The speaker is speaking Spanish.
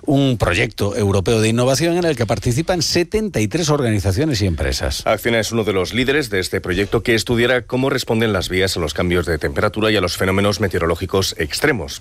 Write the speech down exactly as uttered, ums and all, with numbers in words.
un proyecto europeo de innovación en el que participan setenta y tres organizaciones y empresas. Acciona es uno de los líderes de este proyecto que estudiará cómo responden las vías a los cambios de temperatura y a los fenómenos meteorológicos extremos.